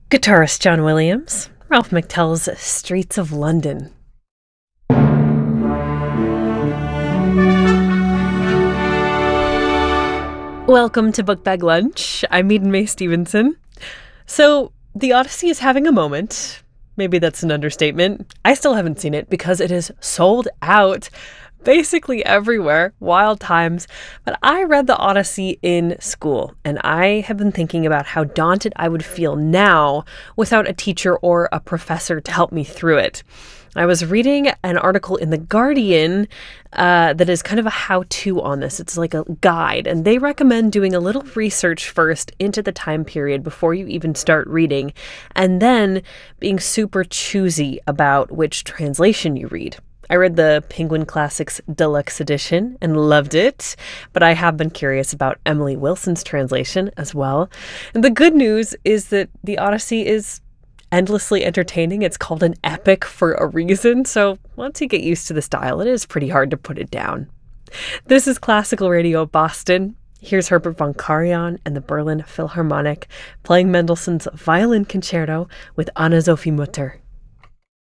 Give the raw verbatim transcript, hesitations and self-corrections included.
Guitarist John Williams, Ralph McTell's Streets of London. Welcome to Book Bag Lunch. I'm Eden Mae Stevenson. So, The Odyssey is having a moment. Maybe that's an understatement. I still haven't seen it because it is sold out basically everywhere. Wild times. But I read The Odyssey in school, and I have been thinking about how daunted I would feel now without a teacher or a professor to help me through it. I was reading an article in The Guardian uh, that is kind of a how-to on this. It's like a guide, and they recommend doing a little research first into the time period before you even start reading, and then being super choosy about which translation you read. I read the Penguin Classics Deluxe Edition and loved it, but I have been curious about Emily Wilson's translation as well. And the good news is that The Odyssey is endlessly entertaining. It's called an epic for a reason, so once you get used to the style, it is pretty hard to put it down. This is Classical Radio Boston. Here's Herbert von Karajan and the Berlin Philharmonic playing Mendelssohn's Violin Concerto with Anna-Sophie Mutter.